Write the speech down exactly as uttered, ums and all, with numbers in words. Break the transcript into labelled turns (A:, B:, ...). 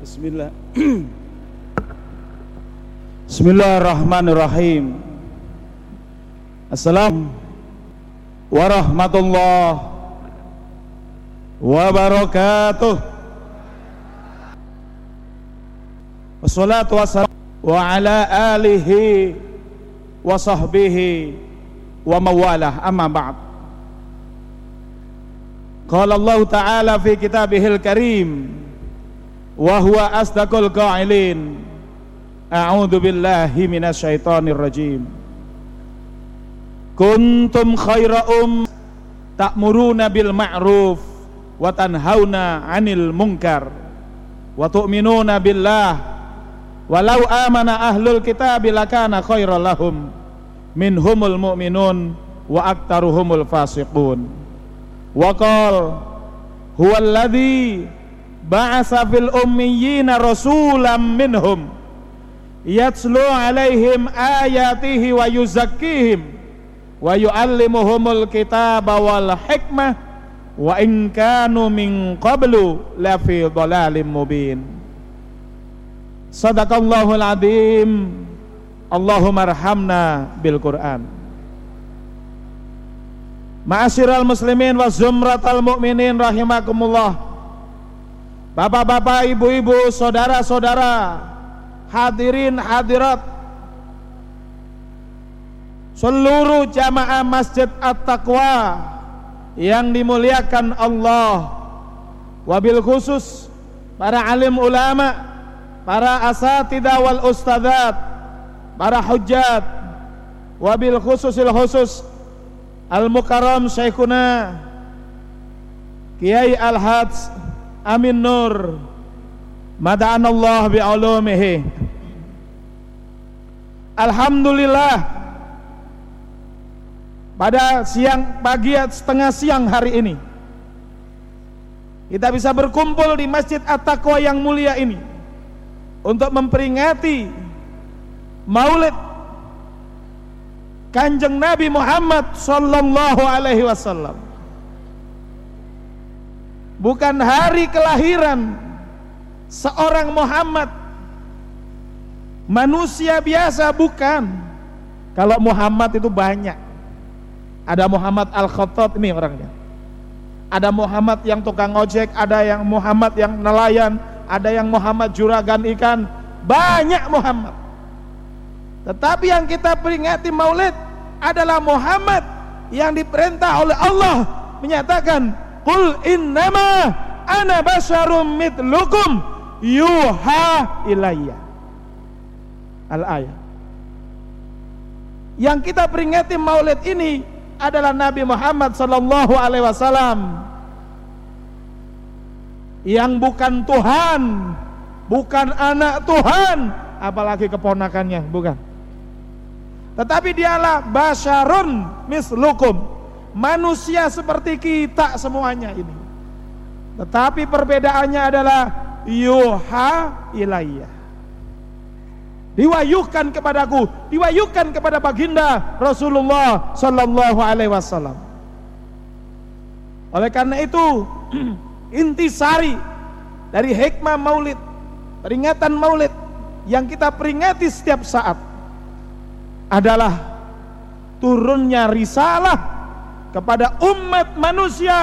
A: Bismillah. Bismillahirrahmanirrahim. Assalamualaikum warahmatullahi wabarakatuh. Wassalatu wassalamu wa ala alihi wa sahbihi wa mawalah, amma ba'd. Qala Allah Ta'ala fi kitabihil karim wa huwa asdaqul qa'ilin. A'udzu billahi minasyaitonir rajim. Kuntum khaira um ta'muruna bil ma'ruf wa tanhauna 'anil munkar wa tu'minuna billah walau amana ahlul kitabi lakana khairal lahum minhumul mu'minun wa aktaruhumul fasiqun. Wa qala huwallazi ba'asa fil ummiyina rasulam minhum yatslu alaihim ayatihi wa yuzakkihim wa yu'allimuhumul kitaba wal hikmah wa in kanu min qablu lafi dhalalim mubin. Sadaqallahul adzim. Allahumma arhamna bil Qur'an. Ma'asyiral muslimin wa zumratal mu'minin rahimakumullah. Bapak-bapak, ibu-ibu, saudara-saudara, hadirin hadirat, seluruh jamaah Masjid At-Taqwa yang dimuliakan Allah, wabil khusus para alim ulama, para asatidah wal ustadzat, para hujjat, wabil khususil khusus al-mukarram syekhuna Kiai Al-Hadz Amin Nur mada'anallah bi'ulumihi. Alhamdulillah, pada siang pagi setengah siang hari ini kita bisa berkumpul di Masjid At-Taqwa yang mulia ini untuk memperingati Maulid Kanjeng Nabi Muhammad sallallahu alaihi wasallam. Bukan hari kelahiran seorang Muhammad, manusia biasa, bukan. Kalau Muhammad itu banyak. Ada Muhammad Al-Khattab, ini orangnya. Ada Muhammad yang tukang ojek, ada yang Muhammad yang nelayan, ada yang Muhammad juragan ikan. Banyak Muhammad. Tetapi yang kita peringati Maulid adalah Muhammad yang diperintah oleh Allah menyatakan, Qul innama ana basyarum mitlukum yuha ilayya. Al-ayat. Yang kita peringati Maulid ini adalah Nabi Muhammad sallallahu alaihi wasallam yang bukan Tuhan, bukan anak Tuhan, apalagi keponakannya, bukan. Tetapi dialah basyarun mislukum, manusia seperti kita semuanya ini. Tetapi perbedaannya adalah yuha ilayya, diwahyukan kepadaku, diwahyukan kepada baginda Rasulullah sallallahu alaihi wasallam. Oleh karena itu intisari dari hikmah Maulid, peringatan Maulid yang kita peringati setiap saat adalah turunnya risalah kepada umat manusia